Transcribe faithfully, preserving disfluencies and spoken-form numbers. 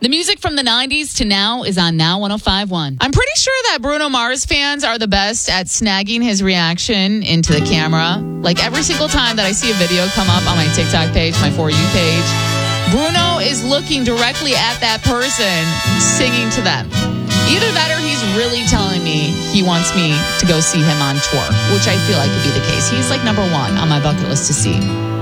The music from the nineties to now is on Now one oh five point one. I'm pretty sure that Bruno Mars fans are the best at snagging his reaction into the camera. Like every single time that I see a video come up on my TikTok page, my For You page, Bruno is looking directly at that person, singing to them. Either that or he's really telling me he wants me to go see him on tour, which I feel like could be the case. He's like number one on my bucket list to see.